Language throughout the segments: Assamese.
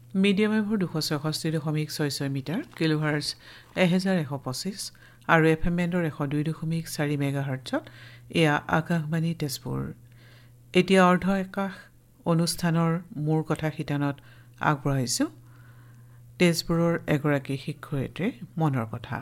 মিডিয়াম ৱেভৰ 266.66 মিটাৰ, কিলোহাৰ্জ 1125 আৰু FM বেণ্ডৰ 102.4 মেগাহাৰ্টছত এয়া আকাশবাণী তেজপুৰ। এতিয়া অৰ্ধ একাশ অনুষ্ঠানৰ মোৰ কথা শিতানত আগবঢ়াইছোঁ তেজপুৰৰ এগৰাকী শিক্ষয়িত্ৰীৰ মনৰ কথা।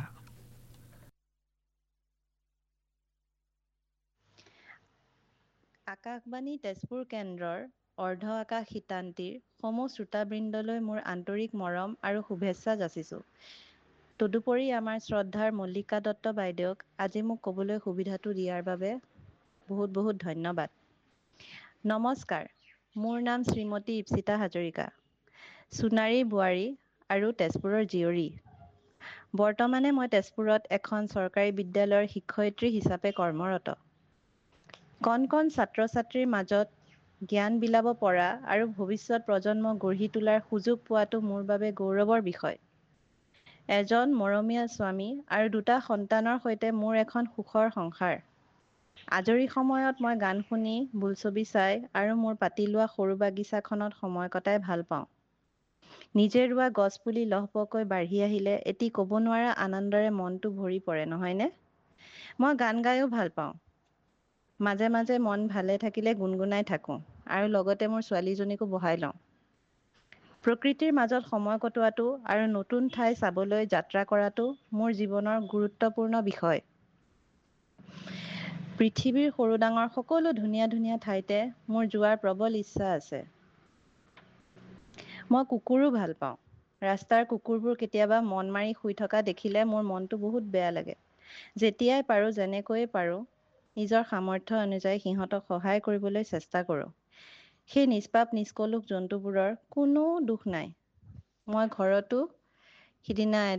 আকাশবাণী তেজপুৰ কেন্দ্ৰৰ অৰ্ধ আকাশ শিতান্তীৰ সমূহ শ্ৰোতাবৃন্দলৈ মোৰ আন্তৰিক মৰম আৰু শুভেচ্ছা যাচিছোঁ। তদুপৰি আমাৰ শ্ৰদ্ধাৰ মল্লিকা দত্ত বাইদেউক আজি মোক ক'বলৈ সুবিধাটো দিয়াৰ বাবে বহুত বহুত ধন্যবাদ। নমস্কাৰ, মোৰ নাম শ্ৰীমতী ইপ্সিতা হাজৰিকা, সোণাৰীৰ বোৱাৰী আৰু তেজপুৰৰ জীয়ৰী। বৰ্তমানে মই তেজপুৰত এখন চৰকাৰী বিদ্যালয়ৰ শিক্ষয়িত্ৰী হিচাপে কৰ্মৰত। কণ কণ ছাত্ৰ ছাত্ৰীৰ মাজত জ্ঞান বিলাব পৰা আৰু ভৱিষ্যত প্ৰজন্ম গঢ়ি তোলাৰ সুযোগ পোৱাটো মোৰ বাবে গৌৰৱৰ বিষয়। এজন মৰমীয়া স্বামী আৰু 2টা সন্তানৰ সৈতে মোৰ এখন সুখৰ সংসাৰ। আজৰি সময়ত মই গান শুনি, বোলছবি চাই আৰু মোৰ পাতি লোৱা সৰু বাগিচাখনত সময় কটাই ভাল পাওঁ। নিজে ৰোৱা গছপুলি লহপহকৈ বাঢ়ি আহিলে এটি ক'ব নোৱাৰা আনন্দৰে মনটো ভৰি পৰে, নহয়নে? মই গান গায়ো ভাল পাওঁ। মাজে মাজে মন ভালে থাকিলে গুণগুণাই থাকোঁ আৰু লগতে মোৰ ছোৱালীজনীকো বহাই লওঁ। প্ৰকৃতিৰ মাজত সময় কটোৱাটো আৰু নতুন ঠাই চাবলৈ যাত্ৰা কৰাটো মোৰ জীৱনৰ গুৰুত্বপূৰ্ণ বিষয়। পৃথিৱীৰ সৰু ডাঙৰ সকলো ধুনীয়া ধুনীয়া ঠাইতে মোৰ যোৱাৰ প্ৰবল ইচ্ছা আছে। মই কুকুৰো ভাল পাওঁ। ৰাস্তাৰ কুকুৰবোৰ কেতিয়াবা মন মাৰি শুই থকা দেখিলে মোৰ মনটো বহুত বেয়া লাগে। যেতিয়াই পাৰোঁ, যেনেকৈয়ে পাৰোঁ, নিজৰ সামৰ্থ্য অনুযায়ী সিহঁতক সহায় কৰিবলৈ চেষ্টা কৰোঁ। সেই নিষ্পাপ নিষ্কলুষ জন্তুবোৰৰ কোনো দুখ নাই। মই ঘৰতো সিদিনা